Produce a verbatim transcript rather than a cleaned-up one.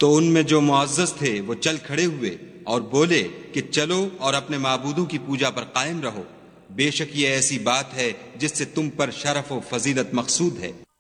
तो उनमें जो मुअज़्ज़ज़ थे वो चल खड़े हुए और बोले कि चलो और अपने माबूदों की पूजा पर कायम रहो। बेशक ये ऐसी बात है जिससे तुम पर शरफ व फजीलत मकसूद है।